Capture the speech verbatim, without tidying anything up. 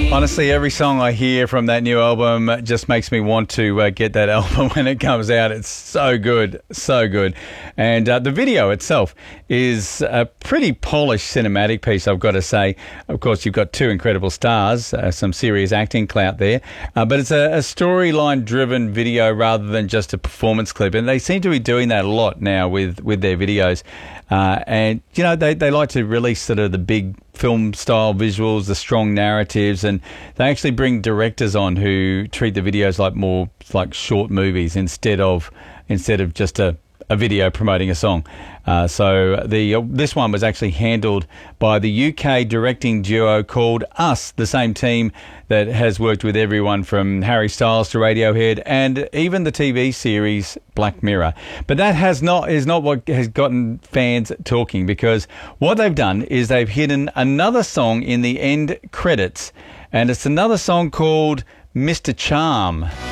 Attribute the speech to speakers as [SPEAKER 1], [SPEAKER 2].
[SPEAKER 1] Honestly, every song I hear from that new album just makes me want to uh, get that album when it comes out. It's so good, so good. And uh, the video itself is a pretty polished cinematic piece, I've got to say. Of course, you've got two incredible stars, uh, some serious acting clout there. Uh, but it's a, a storyline-driven video rather than just a performance clip. And they seem to be doing that a lot now with, with their videos. Uh, and, you know, they, they like to release sort of the big film-style visuals, the strong narratives, and they actually bring directors on who treat the videos like more like short movies instead of instead of just a, a video promoting a song. Uh, so the uh, this one was actually handled by the U K directing duo called Us, the same team that has worked with everyone from Harry Styles to Radiohead and even the T V series Black Mirror. But that has not is not what has gotten fans talking, because what they've done is they've hidden another song in the end credits, and it's another song called Mister Charm.